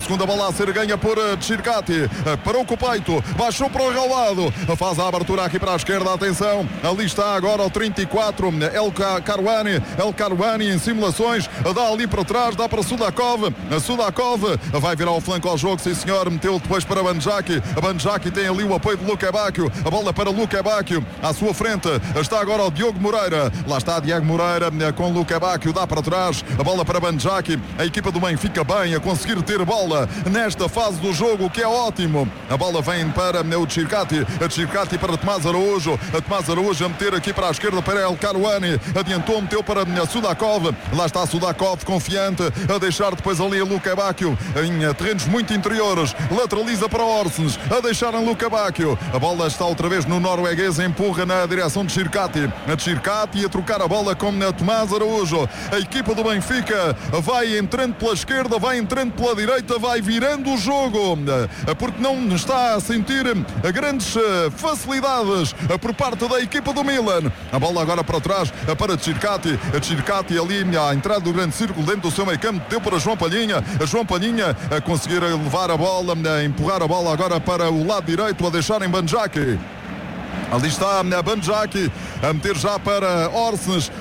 segunda bola a ser ganha por Tchirkati. Parou com o peito, baixou para o relvado, faz a abertura aqui para a esquerda. Atenção, ali está agora o 34, El Karouani em simulações, dá ali para trás, dá para Sudakov. Sudakov vai virar o flanco ao jogo, sim senhor, meteu depois para Banjaki. Banjaki tem ali o apoio de Luque Bacchio, a bola para Luque Bacchio, à sua frente está agora o Diogo Moreira, lá está Diego Moreira com Luque Bacchio, dá para trás, a bola para Banjaki. A equipa do Benfica bem a conseguir ter bola nesta fase do jogo, o que é ótimo. A bola vem para o Tchirkati, a Tchirkati para Tomás Araújo, a Tomás Araújo a meter aqui para a esquerda para El Karouani, adiantou, meteu para Sudakov, lá está Sudakov confiante, a deixar depois ali a Luque Bacchio em terrenos muito interiores, lateraliza para Orsens, a deixar em Luque Bacchio, a bola está outra vez no norueguês, empurra na direção de Tchirkati, a Tchirkati a trocar a bola com Tomás Araújo. A equipa do Benfica vai entrando pela esquerda, vai entrando pela direita, vai virando o jogo, porque não está a sentir grandes facilidades por parte da equipa do Milan. A bola agora para trás para Tchirkati, a Tchirkati ali à entrada do grande círculo dentro do seu meio campo, deu para João Palhinha, a João Palhinha a conseguir levar a bola, a empurrar a bola agora para o lado direito, a deixar em Banjaki. Ali está a Banjaki a meter já para Orsens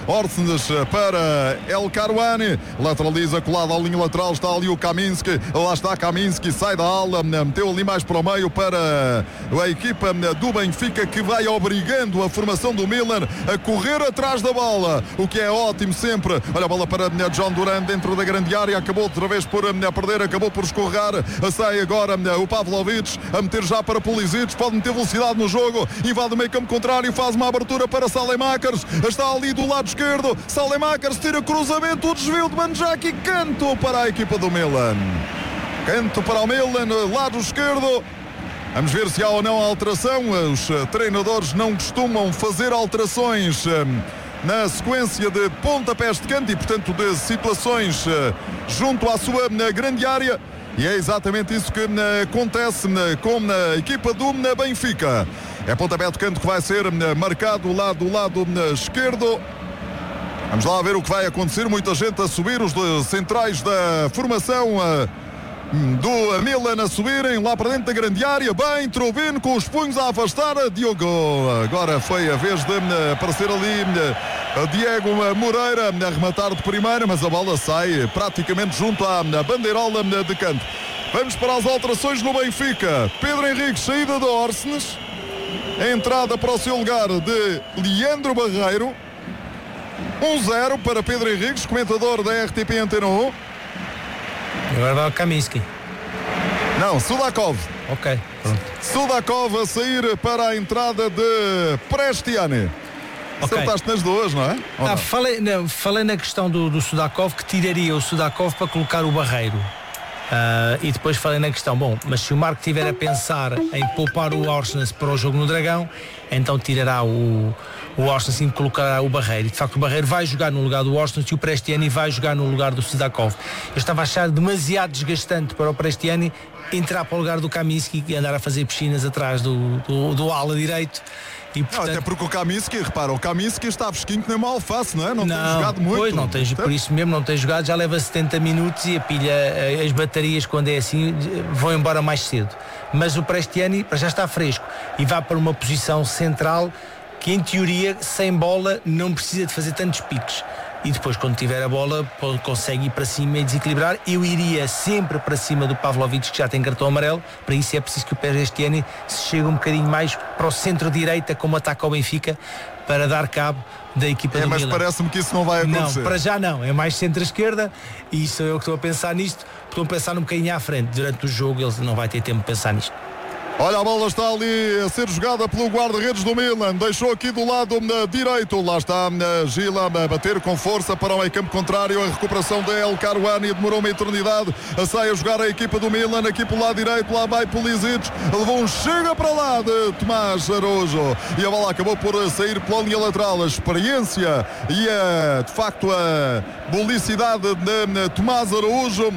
para El Karouani, lateraliza colado à linha lateral, está ali o Kaminski, lá está Kaminski, sai da ala, meteu ali mais para o meio para a equipa do Benfica, que vai obrigando a formação do Milan a correr atrás da bola, o que é ótimo sempre. Olha a bola para John Duran dentro da grande área, acabou outra vez por perder, acabou por escorregar, sai agora o Pavlovic a meter já para Pulisic, pode meter velocidade no jogo, invade o meio campo contrário, faz uma abertura para Saelemaekers, está ali do lado esquerdo, Saelemaekers tira cruzamento, o desvio de Banjaki, canto para a equipa do Milan, canto para o Milan, lado esquerdo. Vamos ver se há ou não alteração. Os treinadores não costumam fazer alterações na sequência de pontapés de canto e, portanto, de situações junto à sua grande área. E é exatamente isso que acontece com a equipa do Benfica. É pontapé de canto que vai ser marcado lá do lado esquerdo. Vamos lá ver o que vai acontecer. Muita gente a subir, os centrais da formação do Milan a subirem lá para dentro da grande área. Bem, Trubin com os punhos a afastar. Diogo, agora foi a vez de aparecer ali Diego Moreira a rematar de primeira, mas a bola sai praticamente junto à bandeirola de canto. Vamos para as alterações no Benfica. Pedro Henrique, saída de Orsens, entrada para o seu lugar de Leandro Barreiro. 1-0 para Pedro Henriques, comentador da RTP Antena 1. Agora vai o Kaminski. Não, Sudakov. Ok, pronto. Sudakov a sair para a entrada de Prestiani. Okay. Acertaste nas duas, não é? Falei na questão do Sudakov, que tiraria o Sudakov para colocar o Barreiro. E depois falei na questão, mas se o Marco estiver a pensar em poupar o Orsens para o jogo no Dragão, então tirará o Orsens e colocará o Barreiro. E de facto o Barreiro vai jogar no lugar do Orsens e o Prestiani vai jogar no lugar do Sudakov. Eu estava a achar demasiado desgastante para o Prestiani entrar para o lugar do Kaminski e andar a fazer piscinas atrás do ala direito. E, portanto, não, até porque o Kaminski está fresquinho que nem uma alface, não é? Não tem jogado muito. Pois, não tens, por isso mesmo não tem jogado, já leva 70 minutos e a pilha, as baterias quando é assim vão embora mais cedo. Mas o Prestiani já está fresco e vai para uma posição central que em teoria sem bola não precisa de fazer tantos piques. E depois quando tiver a bola consegue ir para cima e desequilibrar. Eu iria sempre para cima do Pavlovic, que já tem cartão amarelo. Para isso é preciso que o Prestiani se chegue um bocadinho mais para o centro-direita, como ataca o Benfica, para dar cabo da equipa do Milan. Mas parece-me que isso não vai acontecer. Não, para já não, é mais centro-esquerda e sou eu que estou a pensar nisto. Estou a pensar um bocadinho à frente. Durante o jogo ele não vai ter tempo de pensar nisto. Olha, a bola está ali a ser jogada pelo guarda-redes do Milan. Deixou aqui do lado direito. Lá está Gila a bater com força para o meio campo contrário. A recuperação de El Karouani demorou uma eternidade. Sai a jogar a equipa do Milan. Aqui pelo lado direito. Lá vai Pulisic. Levou um chega para lá de Tomás Araújo. E a bola acabou por sair pela linha lateral. A experiência e de facto a bolicidade de Tomás Araújo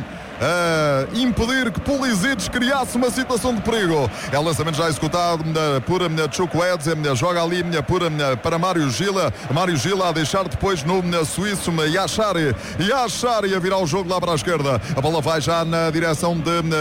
impedir que Pulisic criasse uma situação de perigo. É o lançamento já executado por Chukwueze, joga ali para Mário Gila a deixar depois no suíço Yashari a virar o jogo lá para a esquerda. A bola vai já na direção de